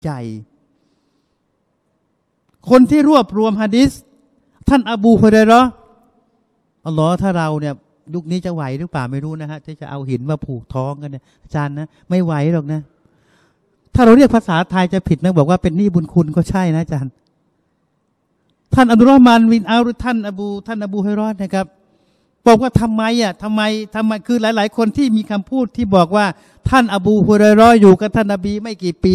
ใจคนที่รวบรวมหะดีษท่านอบูฮุรอยเราะห์อัลลอฮ์ถ้าเราเนี่ยยุคนี้จะไหวหรือเปล่าไม่รู้นะฮะที่จะเอาหินมาผูกท้องกันเนี่ยอาจารย์นะไม่ไหวหรอกนะถ้าเราเรียกภาษาไทยจะผิดนะบอกว่าเป็นหนี้บุญคุณก็ใช่นะอาจารย์ท่านอับดุลรอห์มานบินอัลท่านอบูฮุรอยเราะห์นะครับบอกว่าทำไมคือหลายๆคนที่มีคำพูดที่บอกว่าท่านอบูฮุรอยเราะห์อยู่กับท่านนบีไม่กี่ปี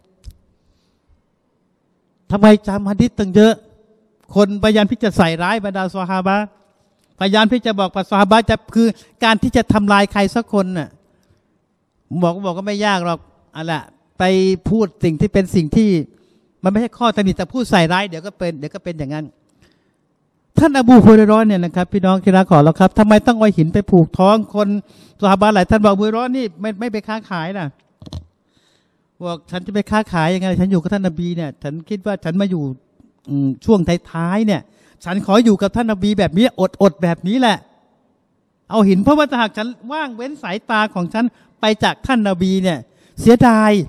ทำไมจำหะดีษตั้งเยอะคนพยายามที่จะใส่ร้ายบรรดาซอฮาบะห์พยายามที่จะบอกว่าซอฮาบะห์จะคือการที่จะทำลายใครสักคนน่ะบอกก็ไม่ยากหรอกอะไรไปพูดสิ่งที่เป็นสิ่งที่มันไม่ใช่ข้อตำหนิแต่พูดใส่ร้ายเดี๋ยวก็เป็นอย่างนั้นท่านอบูฮุรอยเราะห์เนี่ยนะครับพี่น้องที่รักของเราครับทำไมต้องเอาหินไปผูกท้องคนซอฮาบะห์หลายท่านบอกอบูฮุรอยเราะห์นี่ไม่ไปค้าขายนะบอกฉันจะไปค้าขายยังไงฉันอยู่กับท่านนบีเนี่ยฉันคิดว่าฉันมาอยู่ช่วงท้ายๆเนี่ยฉันขออยู่กับท่านนบีแบบนี้อดแบบนี้แหละเอาหินเพราะว่าถ้าหากฉันว่างเว้นสายตาของฉันไปจากท่านนบีเนี่ยเสียดาย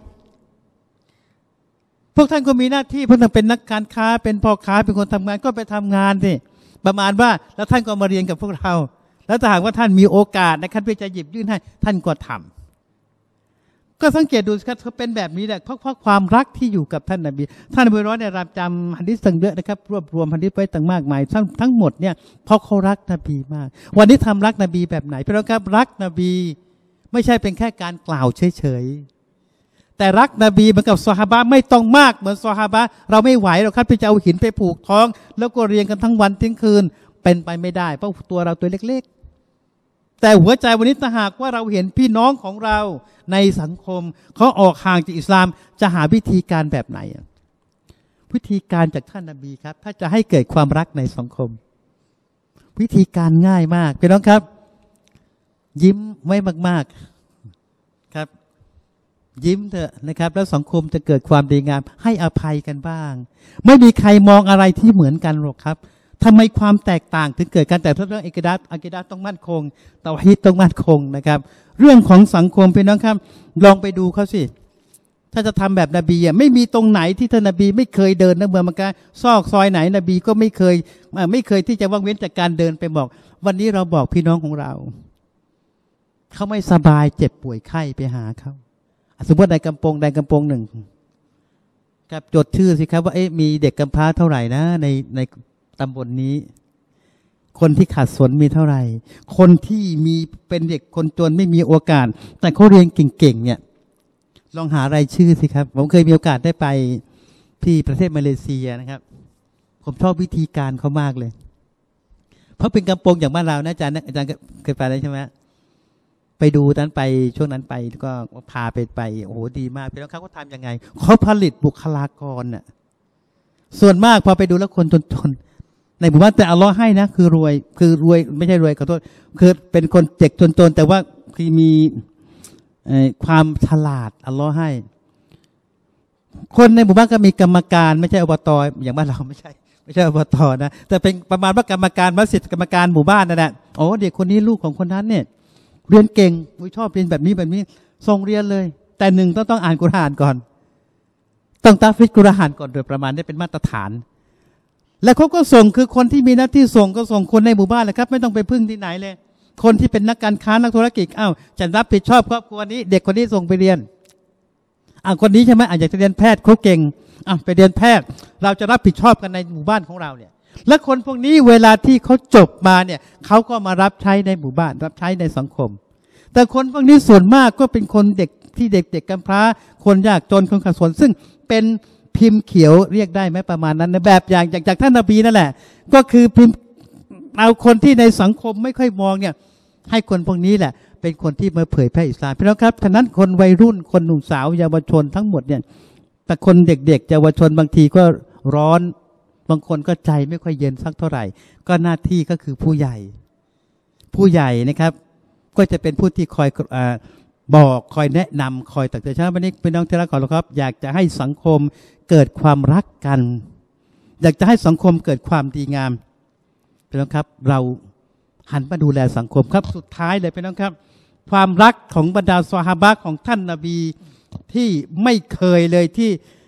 พวกท่านก็มีหน้าที่พวกท่านเป็นนักการค้าเป็นพ่อค้าเป็นคนทำงานก็ไปทำงานสิประมาณว่าแล้วท่านก็มาเรียนกับพวกเราแล้วถ้าหากว่าท่านมีโอกาสนะครับที่จะหยิบยื่นให้ท่านก็ทำก็สังเกตดูครับเขาเป็นแบบนี้แหละเพราะความรักที่อยู่กับท่านนบีท่านอบูฮุรอยเราะห์เนี่ยรับจำหะดีษต่างเยอะนะครับรวบรวมหะดีษไว้ต่างมากมายทั้งหมดเนี่ยเพราะเขารักนบีมากวันนี้ทำรักนบีแบบไหนพี่น้องครับรักนบีไม่ใช่เป็นแค่การกล่าวเฉยๆแต่รักนบีเหมือนกับซอฮาบะห์ไม่ต้องมากเหมือนซอฮาบะห์เราไม่ไหวหรอกครับที่จะเอาหินไปผูกท้องแล้วก็เรียนกันทั้งวันทั้งคืนเป็นไปไม่ได้เพราะตัวเราตัวเล็กๆแต่หัวใจวันนี้ถ้าหากว่าเราเห็นพี่น้องของเราในสังคมเขาออกห่างจากอิสลามจะหาวิธีการแบบไหนวิธีการจากท่านนบีครับถ้าจะให้เกิดความรักในสังคมวิธีการง่ายมากพี่น้องครับยิ้มไว้มากๆครับยิ้มเถอะนะครับแล้วสังคมจะเกิดความดีงามให้อภัยกันบ้างไม่มีใครมองอะไรที่เหมือนกันหรอกครับทำไมความแตกต่างถึงเกิดกันแต่เรื่องอะกีดะห์ต้องมั่นคงเตาฮีดต้องมั่นคงนะครับเรื่องของสังคมพี่น้องครับลองไปดูเขาสิถ้าจะทำแบบนบีไม่มีตรงไหนที่ท่านนบีไม่เคยเดินนะเมืองมักกะฮ์ซอกซอยไหนนบีก็ไม่เคยที่จะว่างเว้นจากการเดินไปบอกวันนี้เราบอกพี่น้องของเราเขาไม่สบายเจ็บป่วยไข้ไปหาเขาสมมติในกำปงหนึ่งครับจดชื่อสิครับว่ามีเด็กกำพร้าเท่าไหร่นะในตำบลนี้คนที่ขัดสนมีเท่าไหร่คนที่มีเป็นเด็กคนจนไม่มีโอกาสแต่เขาเรียนเก่งๆเนี่ยลองหารายชื่อสิครับผมเคยมีโอกาสได้ไปที่ประเทศมาเลเซียนะครับผมชอบวิธีการเขามากเลยเพราะเป็นกำปงอย่างบ้านเรานะอาจารย์เคยไปแล้วใช่ไหมไปดูนั้นไปช่วงนั้นไปก็พาไปโอ้โหดีมากพี่น้องเขาทำยังไงเขาผลิตบุคลากรน่ะส่วนมากพอไปดูแล้วคนจนในหมู่บ้านแต่อัลเลาะห์ให้นะคือรวยไม่ใช่รวยขอโทษคือเป็นคนเด็กจนแต่ว่าคือมีความฉลาดอัลเลาะห์ให้คนในหมู่บ้านก็มีกรรมการไม่ใช่อบต.อย่างบ้านเราไม่ใช่อบต.นะแต่เป็นประมาณว่ากรรมการมัสยิดกรรมการหมู่บ้านนั่นแหละโอ้เด็กคนนี้ลูกของคนนั้นเนี่ยเรียนเก่งชอบเรียนแบบนี้ส่งเรียนเลยแต่หนึ่งต้องอ่านกุรอานก่อนต้องตัฟวิดกุรอานก่อนโดยประมาณนี้เป็นมาตรฐานและเขาก็ส่งคือคนที่มีหน้าที่ส่งก็ส่งคนในหมู่บ้านแหละครับไม่ต้องไปพึ่งที่ไหนเลยคนที่เป็นนักการค้านักธุรกิจจะรับผิดชอบครอบครัวนี้เด็กคนนี้ส่งไปเรียนคนนี้ใช่ไหมอยากจะเรียนแพทย์เขาเก่งไปเรียนแพทย์เราจะรับผิดชอบกันในหมู่บ้านของเราเนี่ยและคนพวกนี้เวลาที่เขาจบมาเนี่ยเขาก็มารับใช้ในหมู่บ้านรับใช้ในสังคมแต่คนพวกนี้ส่วนมากก็เป็นคนเด็กที่เด็กกำพร้าคนยากจนคนขัดสนซึ่งเป็นพิมพ์เขียวเรียกได้ไหมประมาณนั้นในแบบอย่างจากท่านนบีนั่นแหละก็คือพิมพ์เอาคนที่ในสังคมไม่ค่อยมองเนี่ยให้คนพวกนี้แหละเป็นคนที่มาเผยแพร่อิสลามพี่น้องครับฉะนั้นคนวัยรุ่นคนหนุ่มสาวเยาวชนทั้งหมดเนี่ยแต่คนเด็กๆเยาวชนบางทีก็ร้อนบางคนก็ใจไม่ค่อยเย็นสักเท่าไหร่ก็หน้าที่ก็คือผู้ใหญ่นะครับก็จะเป็นผู้ที่คอยบอกคอยแนะนำคอยตักเตือนฉะนั้นวันนี้พี่น้องที่รักของเราครับอยากจะให้สังคมเกิดความรักกันอยากจะให้สังคมเกิดความดีงามพี่น้องครับเราหันมาดูแลสังคมครับสุดท้ายเลยพี่น้องครับความรักของบรรดาซอฮาบะห์ของท่านนบีที่ไม่เคยเลยที่